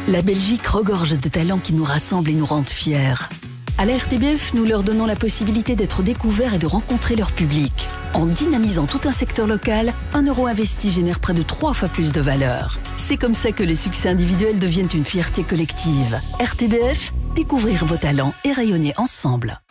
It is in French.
La Belgique regorge de talents qui nous rassemblent et nous rendent fiers. À la RTBF, nous leur donnons la possibilité d'être découverts et de rencontrer leur public. En dynamisant tout un secteur local, 1 euro investi génère près de 3 fois plus de valeur. C'est comme ça que les succès individuels deviennent une fierté collective. RTBF, découvrir vos talents et rayonner ensemble.